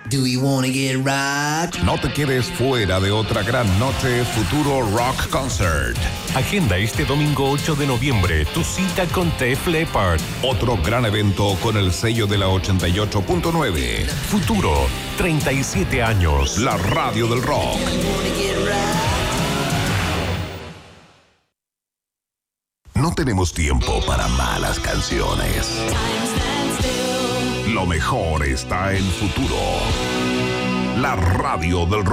Do you wanna get rocked? No te quedes fuera de otra gran noche Futuro Rock Concert. Agenda este domingo 8 de noviembre tu cita con Def Leppard. Otro gran evento con el sello de la 88.9. Futuro, 37 años. La radio del rock. No tenemos tiempo para malas canciones. Lo mejor está en Futuro. La radio del rock.